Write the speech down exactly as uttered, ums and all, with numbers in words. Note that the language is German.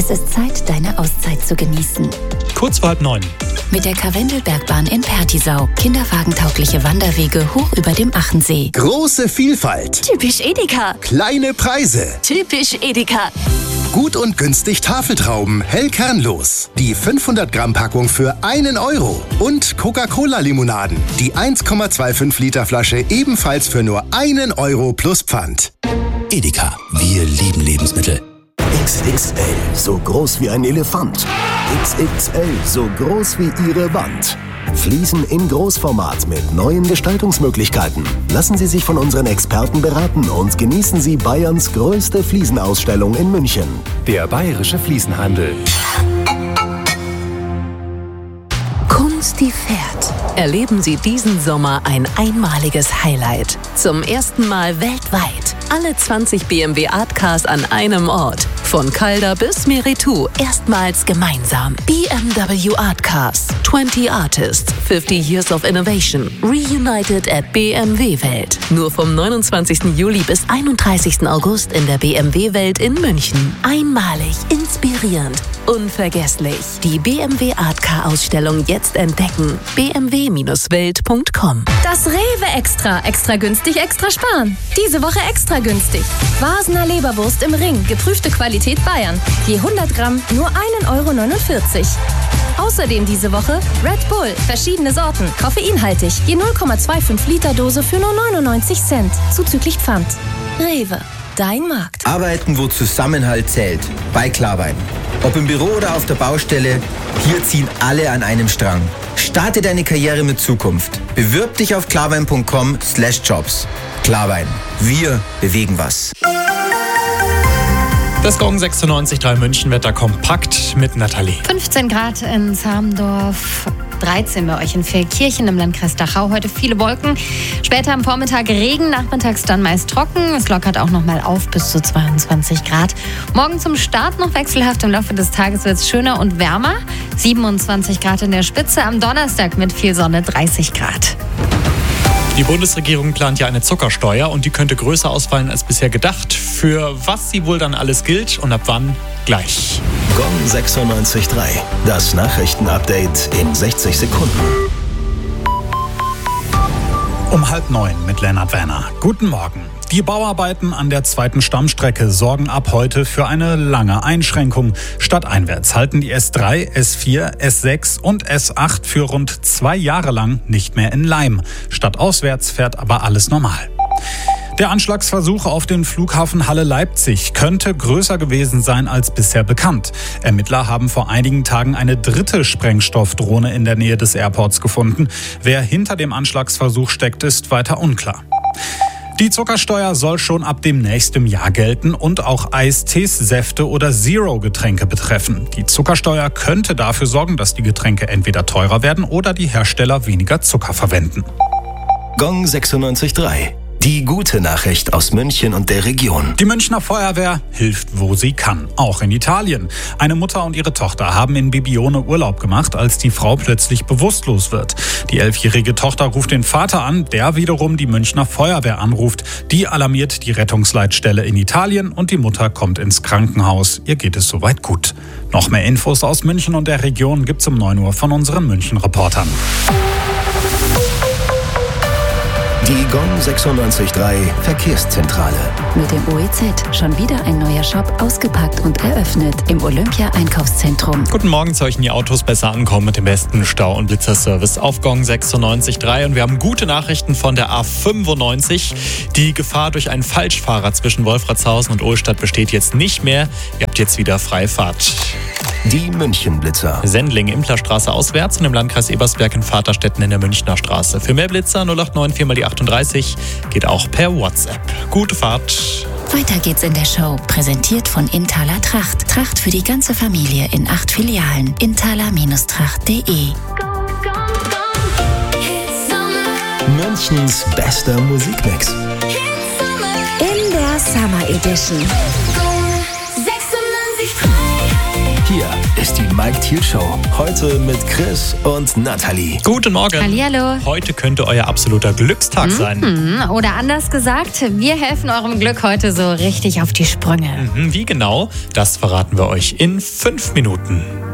Es ist Zeit, deine Auszeit zu genießen. Kurz vor halb neun. Mit der Karwendelbergbahn in Pertisau. Kinderwagentaugliche Wanderwege hoch über dem Achensee. Große Vielfalt. Typisch Edeka. Kleine Preise. Typisch Edeka. Gut und günstig Tafeltrauben, hell kernlos. Die fünfhundert Gramm Packung für einen Euro. Und Coca-Cola-Limonaden. Die eins Komma fünfundzwanzig Liter Flasche ebenfalls für nur einen Euro plus Pfand. Edeka, wir lieben Lebensmittel. X X L, so groß wie ein Elefant. X X L, so groß wie Ihre Wand. Fliesen in Großformat mit neuen Gestaltungsmöglichkeiten. Lassen Sie sich von unseren Experten beraten und genießen Sie Bayerns größte Fliesenausstellung in München. Der Bayerische Fliesenhandel. Kunsti fährt. Erleben Sie diesen Sommer ein einmaliges Highlight. Zum ersten Mal weltweit. Alle zwanzig B M W Art Cars an einem Ort. Von Calder bis Meritou. Erstmals gemeinsam. B M W Art Cars. zwanzig Artists. fünfzig Years of Innovation. Reunited at B M W Welt. Nur vom neunundzwanzigsten Juli bis einunddreißigsten August in der B M W Welt in München. Einmalig, inspirierend, unvergesslich. Die B M W Art Car Ausstellung jetzt entdecken. b m w Bindestrich welt punkt com. Das Rewe Extra. Extra günstig, extra sparen. Diese Woche extra günstig. Wasner Leberwurst im Ring. Geprüfte Qualität Bayern. Je hundert Gramm nur ein Euro neunundvierzig. Außerdem diese Woche Red Bull. Verschiedene Sorten. Koffeinhaltig. Je null Komma fünfundzwanzig Liter Dose für nur neunundneunzig Cent. Zuzüglich Pfand. Rewe. Dein Markt. Arbeiten, wo Zusammenhalt zählt. Bei Klarwein. Ob im Büro oder auf der Baustelle, hier ziehen alle an einem Strang. Starte deine Karriere mit Zukunft. Bewirb dich auf klarwein punkt com slash jobs. Klarwein. Wir bewegen was. Das Gong sechsundneunzig Komma drei Münchenwetter kompakt mit Nathalie. fünfzehn Grad in Zamdorf, dreizehn bei euch in Feldkirchen im Landkreis Dachau. Heute viele Wolken. Später am Vormittag Regen, nachmittags dann meist trocken. Es lockert auch noch mal auf bis zu zweiundzwanzig Grad. Morgen zum Start noch wechselhaft. Im Laufe des Tages wird es schöner und wärmer. siebenundzwanzig Grad in der Spitze. Am Donnerstag mit viel Sonne dreißig Grad. Die Bundesregierung plant ja eine Zuckersteuer und die könnte größer ausfallen als bisher gedacht. Für was sie wohl dann alles gilt und ab wann, gleich. Gong sechsundneunzig Komma drei. Das Nachrichtenupdate in sechzig Sekunden. Um halb neun mit Lennart Werner. Guten Morgen. Die Bauarbeiten an der zweiten Stammstrecke sorgen ab heute für eine lange Einschränkung. Stadteinwärts halten die S drei, S vier, S sechs und S acht für rund zwei Jahre lang nicht mehr in Leim. Stadtauswärts fährt aber alles normal. Der Anschlagsversuch auf den Flughafen Halle-Leipzig könnte größer gewesen sein als bisher bekannt. Ermittler haben vor einigen Tagen eine dritte Sprengstoffdrohne in der Nähe des Airports gefunden. Wer hinter dem Anschlagsversuch steckt, ist weiter unklar. Die Zuckersteuer soll schon ab dem nächsten Jahr gelten und auch Eistees, Säfte oder Zero-Getränke betreffen. Die Zuckersteuer könnte dafür sorgen, dass die Getränke entweder teurer werden oder die Hersteller weniger Zucker verwenden. Gong sechsundneunzig Komma drei. Die gute Nachricht aus München und der Region. Die Münchner Feuerwehr hilft, wo sie kann. Auch in Italien. Eine Mutter und ihre Tochter haben in Bibione Urlaub gemacht, als die Frau plötzlich bewusstlos wird. Die elfjährige Tochter ruft den Vater an, der wiederum die Münchner Feuerwehr anruft. Die alarmiert die Rettungsleitstelle in Italien und die Mutter kommt ins Krankenhaus. Ihr geht es soweit gut. Noch mehr Infos aus München und der Region gibt's um neun Uhr von unseren München-Reportern. Die Gong sechsundneunzig Komma drei Verkehrszentrale. Mit dem O E Z schon wieder ein neuer Shop ausgepackt und eröffnet im Olympia-Einkaufszentrum. Guten Morgen, sollten die Autos besser ankommen mit dem besten Stau- und Blitzerservice auf Gong sechsundneunzig Komma drei. Und wir haben gute Nachrichten von der A fünfundneunzig. Die Gefahr durch einen Falschfahrer zwischen Wolfratshausen und Ohlstadt besteht jetzt nicht mehr. Ihr habt jetzt wieder freie Fahrt. Die München-Blitzer. Sendling, Implerstraße auswärts und im Landkreis Ebersberg in Vaterstetten in der Münchner Straße. Für mehr Blitzer null acht neun vier mal die achtunddreißig geht auch per WhatsApp. Gute Fahrt. Weiter geht's in der Show. Präsentiert von Inthaler Tracht. Tracht für die ganze Familie in acht Filialen. inthaler Tracht punkt de. Münchens bester Musikmix. In der Summer Edition. Hier ist die Mike Thiel Show. Heute mit Chris und Nathalie. Guten Morgen. Hallihallo. Heute könnte euer absoluter Glückstag sein. Mhm. Oder anders gesagt, wir helfen eurem Glück heute so richtig auf die Sprünge. Mhm, wie genau? Das verraten wir euch in fünf Minuten.